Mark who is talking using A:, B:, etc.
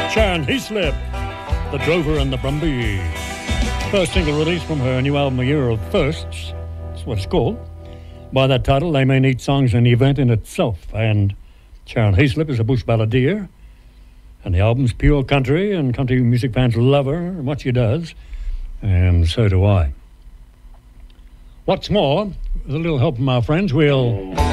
A: Sharon Heaslip, The Drover and the Brumby. First single released from her new album, A Year of Firsts. That's what it's called. By that title, they may need songs an event in itself. And Sharon Heaslip is a bush balladeer. And the album's pure country, and country music fans love her and what she does. And so do I. What's more, with a little help from our friends, we'll